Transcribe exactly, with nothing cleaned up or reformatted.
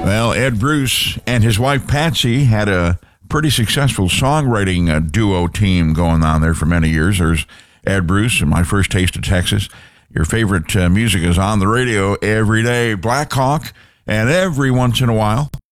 Well, Ed Bruce and his wife Patsy had a pretty successful songwriting uh, duo team going on there for many years. There's Ed Bruce and My First Taste of Texas. Your favorite uh, music is on the radio every day. Black Hawk, and every once in a while,